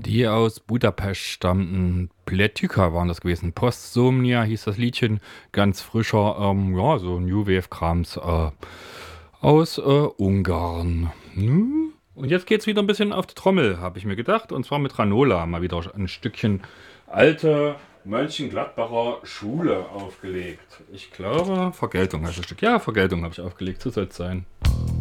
Die aus Budapest stammten. Pletyka waren das gewesen. Postsomnia hieß das Liedchen. Ganz frischer, ja, so New Wave-Krams aus Ungarn. Und jetzt geht's wieder ein bisschen auf die Trommel, habe ich mir gedacht. Und zwar mit Ranola. Mal wieder ein Stückchen alte Mönchengladbacher Schule aufgelegt. Ich glaube, Vergeltung heißt das Stück. Ja, Vergeltung habe ich aufgelegt. So soll es sein.